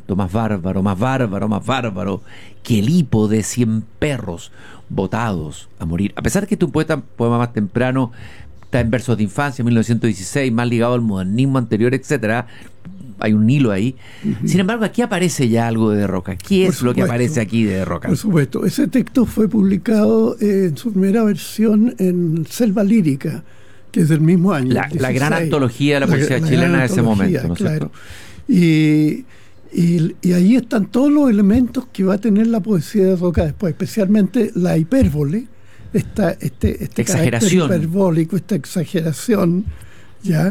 momento más bárbaro, más bárbaro, más bárbaro que el hipo de 100 perros botados a morir. A pesar de que este es un poema más temprano, está en versos de infancia, 1916, más ligado al modernismo anterior, etcétera. Hay un hilo ahí. Sin embargo, aquí aparece ya algo de Roca. ¿Qué es lo que aparece aquí de Roca? Por supuesto. Ese texto fue publicado en su primera versión en Selva Lírica, que es del mismo año. La gran antología de la poesía chilena de ese momento, ¿no es cierto? Y ahí están todos los elementos que va a tener la poesía de Roca después, especialmente la hipérbole, este exageración hiperbólico, esta exageración, ¿ya?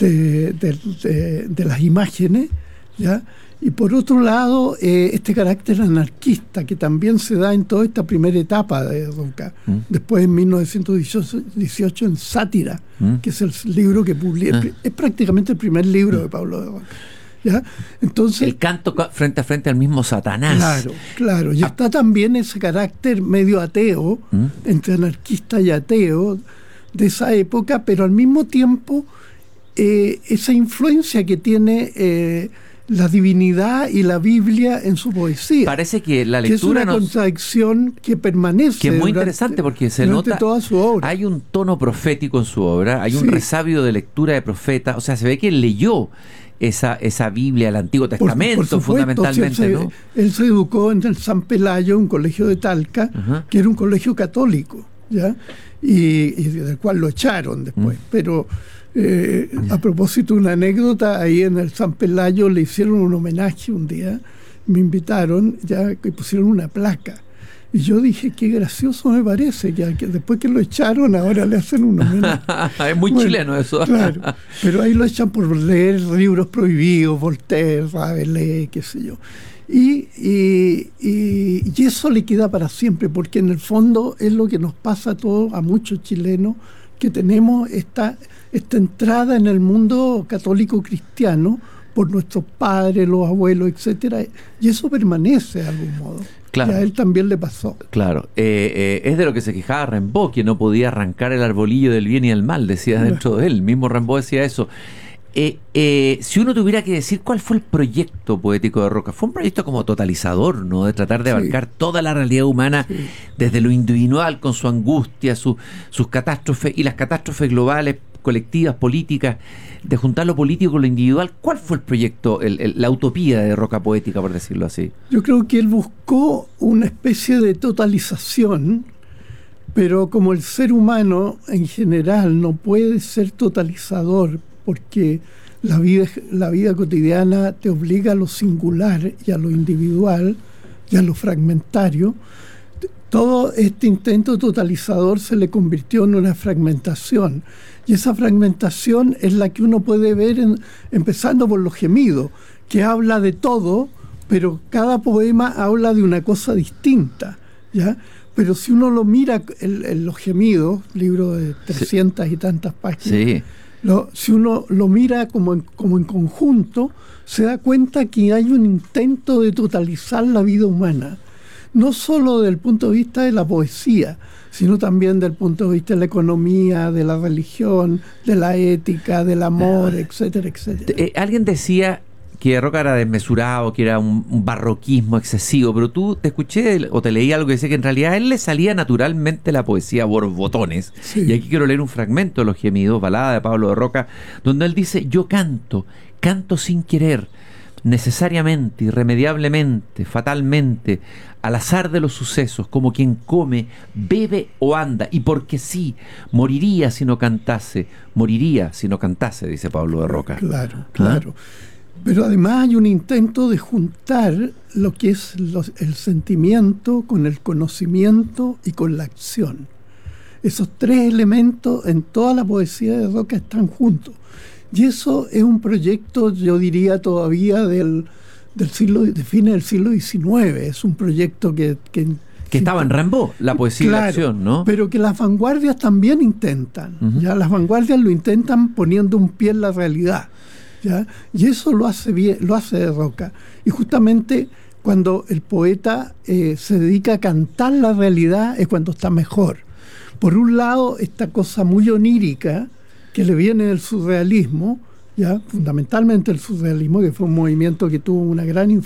De las imágenes, ¿ya? Y por otro lado, este carácter anarquista que también se da en toda esta primera etapa de Roca. Después, en 1918, en Sátira, que es el libro que publica, es prácticamente el primer libro de Pablo de Roca, ¿ya? Entonces, el canto frente a frente al mismo Satanás. Claro. Y está también ese carácter medio ateo, entre anarquista y ateo, de esa época, pero al mismo tiempo esa influencia que tiene la divinidad y la Biblia en su poesía. Parece que la lectura es una contradicción que permanece. Que es muy interesante porque se nota toda su obra. Hay un tono profético en su obra, hay un resabio de lectura de profeta, o sea, se ve que él leyó esa Biblia, el Antiguo Testamento, por supuesto, fundamentalmente, ¿no? Él se educó en el San Pelayo, un colegio de Talca, que era un colegio católico, ¿ya? Y del cual lo echaron después. Pero a propósito, una anécdota, ahí en el San Pelayo le hicieron un homenaje un día, me invitaron, ya que pusieron una placa. Y yo dije, qué gracioso me parece, que después que lo echaron, ahora le hacen un homenaje. Es muy chileno eso. Claro, pero ahí lo echan por leer libros prohibidos, Voltaire, Rabelais, qué sé yo. Y eso le queda para siempre, porque en el fondo es lo que nos pasa a todos, a muchos chilenos, que tenemos esta entrada en el mundo católico cristiano por nuestros padres, los abuelos, etcétera, y eso permanece de algún modo. Claro. Y a él también le pasó. Claro, es de lo que se quejaba Rimbaud, que no podía arrancar el arbolillo del bien y el mal, decía dentro de él. El mismo Rimbaud decía eso. Si uno tuviera que decir cuál fue el proyecto poético de Roca, fue un proyecto como totalizador, ¿no? De tratar de abarcar toda la realidad humana, desde lo individual, con su angustia, sus catástrofes y las catástrofes globales, colectivas, políticas, de juntar lo político con lo individual. ¿Cuál fue el proyecto, la utopía de Roca poética, por decirlo así? Yo creo que él buscó una especie de totalización, pero como el ser humano en general no puede ser totalizador, porque la vida cotidiana te obliga a lo singular y a lo individual y a lo fragmentario. Todo este intento totalizador se le convirtió en una fragmentación. Y esa fragmentación es la que uno puede ver empezando por Los Gemidos, que habla de todo, pero cada poema habla de una cosa distinta, ¿ya? Pero si uno lo mira en Los Gemidos, libro de 300 y tantas páginas, si uno lo mira como en conjunto, se da cuenta que hay un intento de totalizar la vida humana, no solo desde el punto de vista de la poesía, sino también desde el punto de vista de la economía, de la religión, de la ética, del amor, etcétera, etcétera. Alguien decía que Roca era desmesurado, que era un barroquismo excesivo, pero tú te escuché o te leí algo que decía que en realidad a él le salía naturalmente la poesía a borbotones. Y aquí quiero leer un fragmento de Los Gemidos, balada de Pablo de Roca, donde él dice: yo canto sin querer, necesariamente, irremediablemente, fatalmente, al azar de los sucesos, como quien come, bebe o anda, y porque sí, moriría si no cantase, dice Pablo de Roca. Claro. Pero además hay un intento de juntar lo que es el sentimiento con el conocimiento y con la acción. Esos tres elementos en toda la poesía de Roca están juntos. Y eso es un proyecto, yo diría, todavía de fines del siglo XIX. Es un proyecto que estaba en Rimbaud, la poesía y la acción, ¿no? Pero que las vanguardias también intentan. ¿Ya? Las vanguardias lo intentan poniendo un pie en la realidad, ¿ya? Y eso lo hace bien, lo hace de Roca. Y justamente cuando el poeta se dedica a cantar la realidad es cuando está mejor. Por un lado, esta cosa muy onírica que le viene del surrealismo, ya fundamentalmente el surrealismo, que fue un movimiento que tuvo una gran influencia